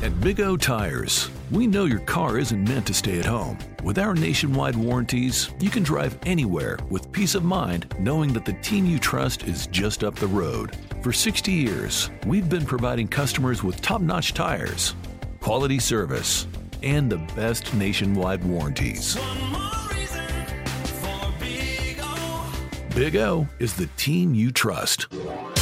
At Big O Tires, we know your car isn't meant to stay at home. With our nationwide warranties, you can drive anywhere with peace of mind knowing that the team you trust is just up the road. For 60 years, we've been providing customers with top-notch tires, quality service, and the best nationwide warranties. Big O is the team you trust.